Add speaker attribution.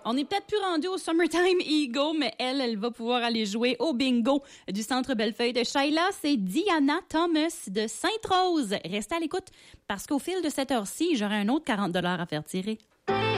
Speaker 1: On n'est peut-être plus rendu au Summertime Ego, mais elle va pouvoir aller jouer au bingo du Centre Bellefeuille de Shayla. C'est Diana Thomas de Sainte-Rose. Restez à l'écoute parce qu'au fil de cette heure-ci, j'aurai un autre 40 $ à faire tirer.